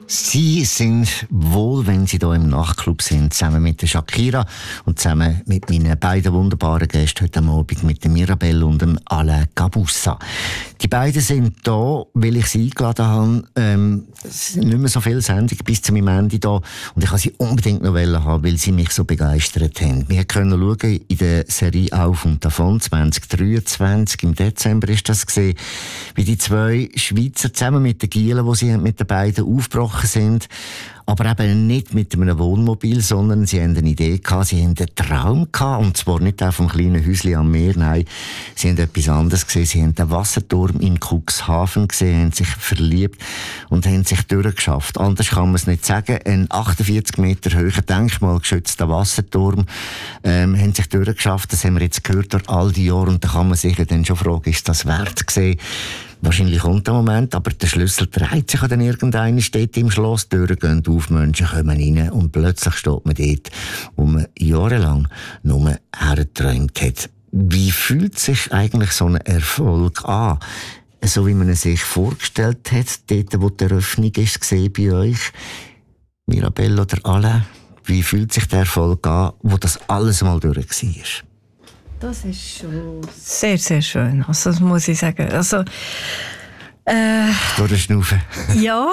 Sie sind wohl, wenn Sie hier im Nachtclub sind, zusammen mit der Shakira und zusammen mit meinen beiden wunderbaren Gästen heute Abend, mit der Mirabelle und dem Alain Gabussa. Die beiden sind da, weil ich sie eingeladen habe. Es sind nicht mehr so viele Sendungen bis zu meinem Ende da und ich wollte sie unbedingt noch haben, weil sie mich so begeistert haben. Wir können schauen in der Serie «Auf und davon» 2023, im Dezember ist das gesehen, wie die zwei Schweizer zusammen mit den Gielen, die sie mit den beiden aufgebrochen sind, aber eben nicht mit einem Wohnmobil, sondern sie haben eine Idee gehabt, sie haben einen Traum gehabt, und zwar nicht auf einem kleinen Häuschen am Meer, nein, sie haben etwas anderes gesehen, sie haben den Wasserturm in Cuxhaven gesehen, haben sich verliebt und haben sich durchgeschafft. Anders kann man es nicht sagen. Ein 48 Meter hoher denkmalgeschützter Wasserturm haben sich durchgeschafft, das haben wir jetzt gehört durch all die Jahre, und da kann man sich dann schon fragen, ist das wert gewesen? Wahrscheinlich kommt der Moment, aber der Schlüssel dreht sich dann irgendeiner, steht im Schloss, die Türen gehen auf, Menschen kommen rein und plötzlich steht man dort, wo man jahrelang nur hergeträumt hat. Wie fühlt sich eigentlich so ein Erfolg an? So wie man es sich vorgestellt hat, dort wo die Eröffnung war bei euch, Mirabelle oder Alain, wie fühlt sich der Erfolg an, wo das alles mal durch war? Das ist schon sehr, sehr schön. Also, das muss ich sagen. Also, durch den Schnaufen. ja,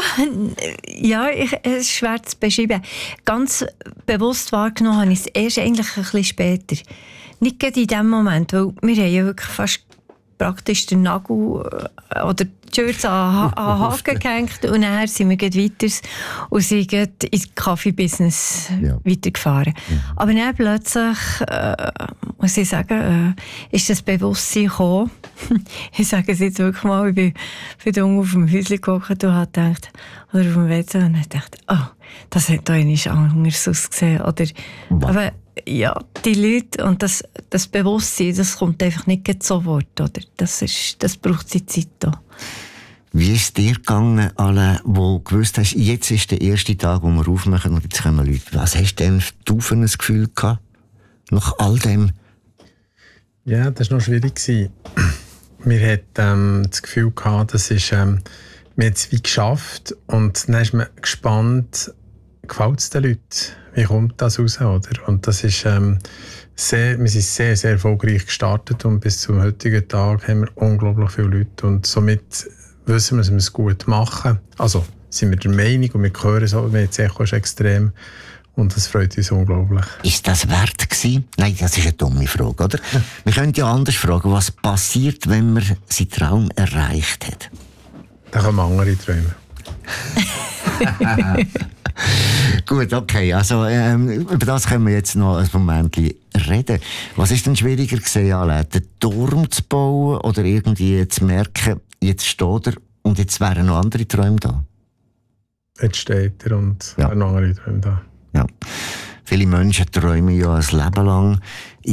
es ist schwer zu beschreiben. Ganz bewusst wahrgenommen habe ich es erst eigentlich ein bisschen später. Nicht gerade in dem Moment, weil wir haben ja wirklich fast praktisch den Nagel oder die Shirts an den Haken gehängt und dann sind wir weiter und sind ins Kaffee-Business weitergefahren. Ja. Aber dann plötzlich, muss ich sagen, ist das Bewusstsein gekommen. Ich sage es jetzt wirklich mal, ich bin unten auf dem Häuschen gehockt und habe gedacht, oder auf dem WC und habe gedacht, das hat da nicht anders ausgesehen. Oder, aber ja, die Leute und das Bewusstsein, das kommt einfach nicht sofort, oder? Das braucht seine Zeit da. Wie ist es dir gegangen, alle, wo du gewusst hast, jetzt ist der erste Tag, wo wir aufmachen und jetzt kommen Leute? Was hast du denn für ein Gefühl gehabt? Nach all dem? Ja, das war noch schwierig. Wir hatten das Gefühl gehabt, wir haben es wie geschafft und dann ist man gespannt, gefällt es den Leuten? Wie kommt das raus? Oder? Und das ist, wir sind sehr, sehr erfolgreich gestartet und bis zum heutigen Tag haben wir unglaublich viele Leute und somit wissen wir, dass wir es gut machen. Also sind wir der Meinung und wir hören so, das Echo ist extrem und das freut uns unglaublich. Ist das wert gewesen? Nein, das ist eine dumme Frage, oder? Wir können ja anders fragen, was passiert, wenn man seinen Traum erreicht hat? Da kommen andere Träume. Gut, okay, also über das können wir jetzt noch ein Moment reden. Was ist denn schwieriger gewesen, Alain, den Turm zu bauen oder irgendwie zu merken, jetzt steht er und jetzt wären noch andere Träume da? Jetzt steht er und wären noch andere Träume da. Ja. Viele Menschen träumen ja ein Leben lang.